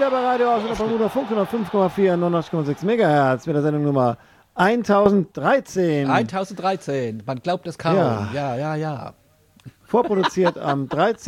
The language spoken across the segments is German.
wieder bei Radio aus der Bermuda Funk 105,4, 99,6 Megahertz mit der Sendung Nummer 1013. 1013, man glaubt es kaum. Ja. Vorproduziert am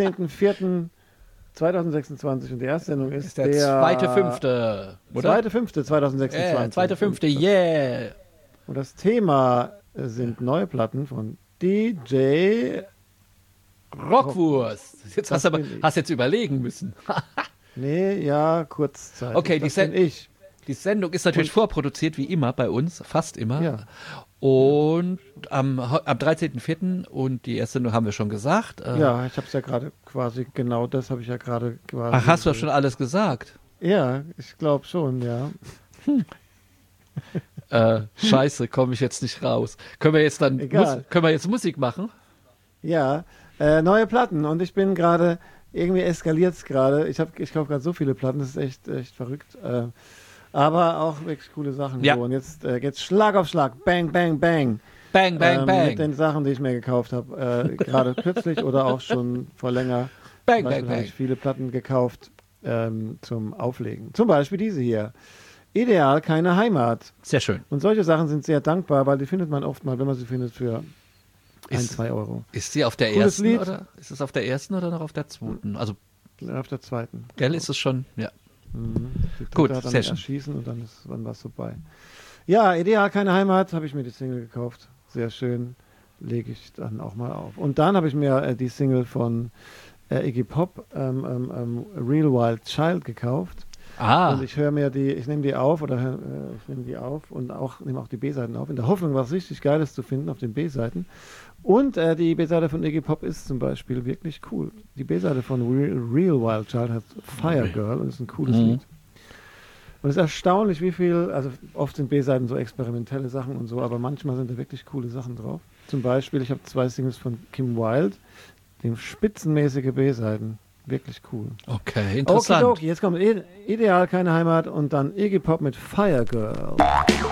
13.04.2026 und die erste Sendung ist der 2.5., oder? 2.5.2026. 2.5., yeah. Und das Thema sind neue Platten von DJ Rockwurst. Jetzt hast jetzt überlegen müssen. Nee, ja, Kurzzeit. Okay, die Sendung ist natürlich vorproduziert, wie immer bei uns, fast immer. Ja. Und am 13.04. und die erste Sendung haben wir schon gesagt. Ja, ich habe es ja gerade quasi, genau das habe ich ja gerade quasi. Ach, hast du schon alles gesagt? Ja, ich glaube schon, ja. Scheiße, komme ich jetzt nicht raus. Können wir jetzt Musik machen? Ja, neue Platten und ich bin gerade, irgendwie eskaliert es gerade. Ich kaufe gerade so viele Platten, das ist echt verrückt. Aber auch wirklich coole Sachen. Ja. So. Und jetzt geht's Schlag auf Schlag, bang, bang, bang. Bang, bang, bang. Mit den Sachen, die ich mir gekauft habe, gerade kürzlich oder auch schon vor länger. Bang, Zum Beispiel bang, habe bang. ich viele Platten gekauft zum Auflegen. Zum Beispiel diese hier. Ideal, keine Heimat. Sehr schön. Und solche Sachen sind sehr dankbar, weil die findet man oft mal, wenn man sie findet, für 2 Euro. Ist sie auf der Cooles ersten Lied. oder ist es auf der ersten oder noch auf der zweiten? Also, Auf der zweiten. gell, ist es schon, ja. Die Gut, dritte hat sehr dann schön. erschießen und dann war es vorbei. Ja, Ideal, keine Heimat, habe ich mir die Single gekauft. Sehr schön, lege ich dann auch mal auf. Und dann habe ich mir die Single von Iggy Pop, Real Wild Child, gekauft. Und ich nehme die auf und nehme auch die B-Seiten auf, in der Hoffnung, was richtig Geiles zu finden auf den B-Seiten. Und die B-Seite von Iggy Pop ist zum Beispiel wirklich cool. Die B-Seite von Real Wild Child heißt Fire Girl und ist ein cooles Lied. Und es ist erstaunlich, wie viel, also oft sind B-Seiten so experimentelle Sachen und so, aber manchmal sind da wirklich coole Sachen drauf. Zum Beispiel, ich habe 2 Singles von Kim Wilde, dem spitzenmäßige B-Seiten. Wirklich cool. Okay, interessant. Okay, jetzt kommt Ideal, keine Heimat und dann Iggy Pop mit Fire Girl.